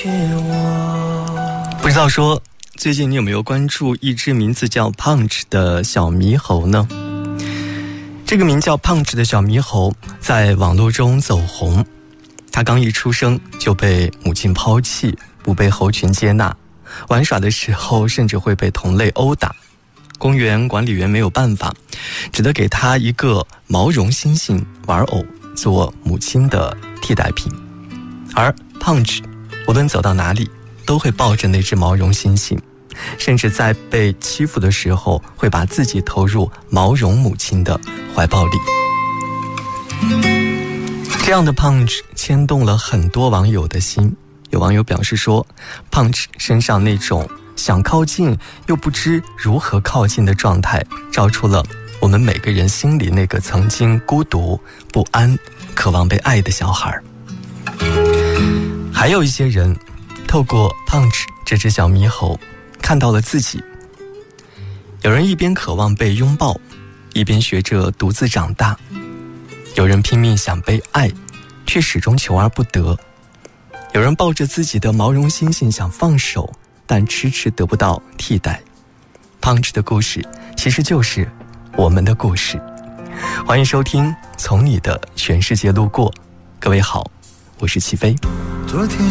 不知道说最近你有没有关注一只名字叫 Punch 的小猕猴呢？这个名叫 Punch 的小猕猴在网络中走红，他刚一出生就被母亲抛弃，不被猴群接纳，玩耍的时候甚至会被同类殴打。公园管理员没有办法，只得给他一个毛绒猩猩玩偶做母亲的替代品。而 Punch 无论走到哪里都会抱着那只毛绒猩猩，甚至在被欺负的时候会把自己投入毛绒母亲的怀抱里。这样的 Punch 牵动了很多网友的心，有网友表示说， Punch 身上那种想靠近又不知如何靠近的状态，照出了我们每个人心里那个曾经孤独不安渴望被爱的小孩。还有一些人透过 Punch 这只小猕猴看到了自己，有人一边渴望被拥抱，一边学着独自长大，有人拼命想被爱，却始终求而不得，有人抱着自己的毛绒猩猩想放手，但迟迟得不到替代。 Punch 的故事其实就是我们的故事。欢迎收听从你的全世界路过，各位好，我是齐飞。